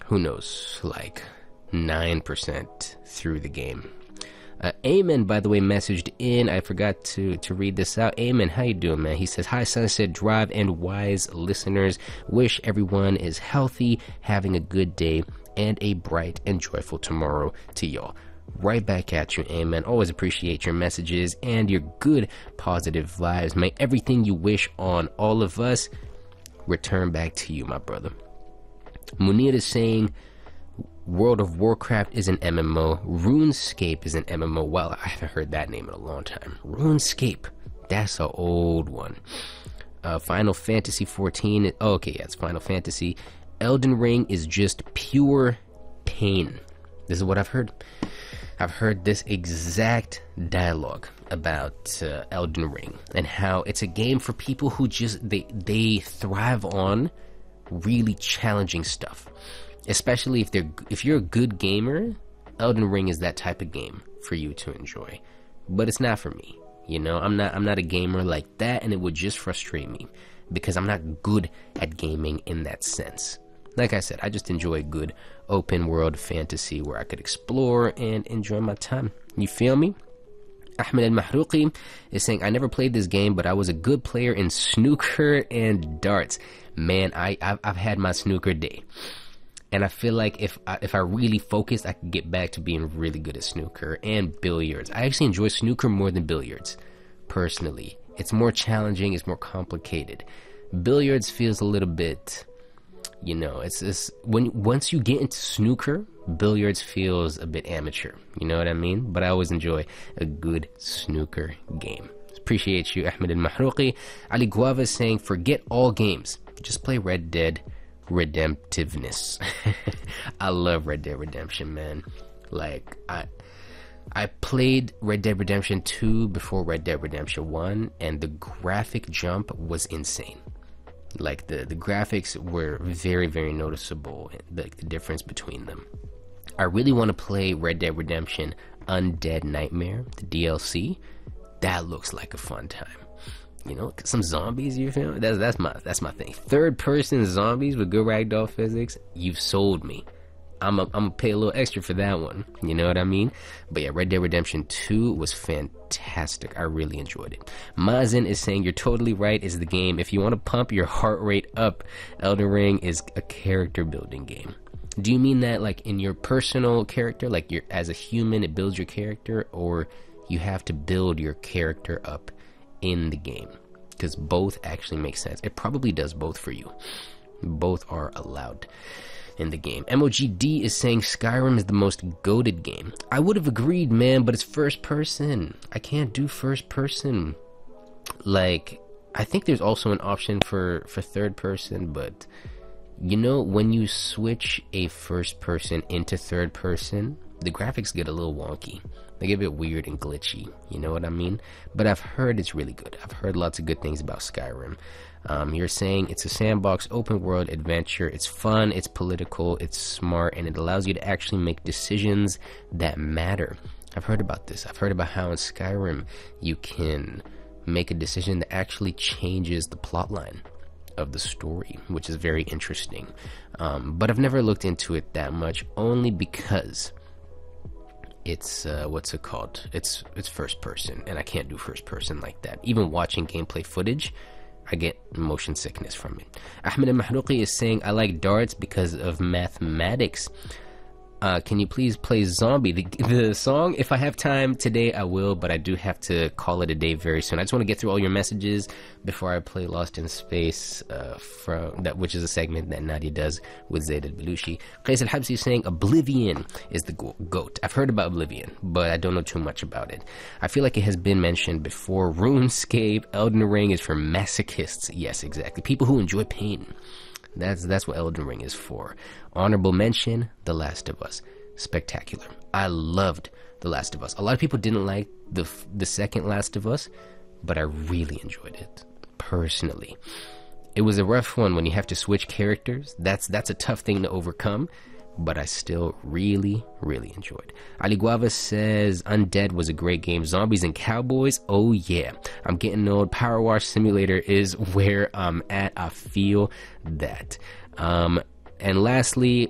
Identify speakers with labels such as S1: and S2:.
S1: who knows, like 9% through the game. Amen, by the way, messaged in. I forgot to read this out. Amen, how you doing, man? He says, hi, Sunset Drive and wise listeners. Wish everyone is healthy, having a good day, and a bright and joyful tomorrow to y'all. Right back at you, amen. Always appreciate your messages and your good, positive vibes. May everything you wish on all of us return back to you, my brother. Munir is saying, World of Warcraft is an MMO. RuneScape is an MMO. Well, I haven't heard that name in a long time. RuneScape. That's an old one. Final Fantasy 14. It's Final Fantasy. Elden Ring is just pure pain. This is what I've heard. I've heard this exact dialogue about Elden Ring and how it's a game for people who just they thrive on really challenging stuff. Especially if you're a good gamer, Elden Ring is that type of game for you to enjoy. But it's not for me. You know, I'm not a gamer like that, and it would just frustrate me because I'm not good at gaming in that sense. Like I said, I just enjoy good open world fantasy where I could explore and enjoy my time. You feel me? Ahmed Al-Mahrouqi is saying, I never played this game, but I was a good player in snooker and darts. Man, I've had my snooker day. And I feel like if I really focused, I could get back to being really good at snooker and billiards. I actually enjoy snooker more than billiards, personally. It's more challenging, it's more complicated. Billiards feels a little bit, you know, once you get into snooker, billiards feels a bit amateur. You know what I mean? But I always enjoy a good snooker game. Appreciate you, Ahmed Al-Mahrouqi. Ali Guava is saying, forget all games. Just play Red Dead Redemptiveness. I love Red Dead Redemption, man. Like I played Red Dead Redemption 2 before Red Dead Redemption 1, and the graphic jump was insane. Like the graphics were very, very noticeable, like the difference between them. I really want to play Red Dead Redemption Undead Nightmare, the DLC. That looks like a fun time. You know, some zombies, you feel me? That's my thing. Third person zombies with good ragdoll physics, you've sold me. I'm gonna pay a little extra for that one. You know what I mean? But yeah, Red Dead Redemption 2 was fantastic. I really enjoyed it. Mazen is saying, you're totally right, is the game. If you want to pump your heart rate up, Elden Ring is a character building game. Do you mean that like in your personal character, like you're as a human, it builds your character, or you have to build your character up in the game? Because both actually make sense. It probably does both for you. Both are allowed in the game. MOGD is saying Skyrim is the most goated game. I would have agreed, man, but it's first person. I can't do first person. Like, I think there's also an option for third person, but you know, when you switch a first person into third person, the graphics get a little wonky. They get a bit weird and glitchy, you know what I mean? But I've heard it's really good. I've heard lots of good things about Skyrim. You're saying it's a sandbox, open world adventure. It's fun, it's political, it's smart, and it allows you to actually make decisions that matter. I've heard about this. I've heard about how in Skyrim you can make a decision that actually changes the plot line of the story, which is very interesting. But I've never looked into it that much, only because it's what's it called? It's first person, and I can't do first person like that. Even watching gameplay footage, I get motion sickness from it. Ahmed Al-Mahrouqi is saying, I like darts because of mathematics. Can you please play Zombie, the song? If I have time today, I will, but I do have to call it a day very soon. I just want to get through all your messages before I play Lost in Space, which is a segment that Nadia does with Zaid al-Belushi. Qais al-Habsi is saying Oblivion is the GOAT. I've heard about Oblivion, but I don't know too much about it. I feel like it has been mentioned before. RuneScape, Elden Ring is for masochists. Yes, exactly. People who enjoy pain. That's what Elden Ring is for. Honorable mention, The Last of Us. Spectacular. I loved The Last of Us. A lot of people didn't like the second Last of Us, but I really enjoyed it, personally. It was a rough one when you have to switch characters. That's a tough thing to overcome, but I still really, really enjoyed. Ali Guava says, Undead was a great game. Zombies and cowboys, oh yeah. I'm getting old. Power Wash Simulator is where I'm at. I feel that. And lastly,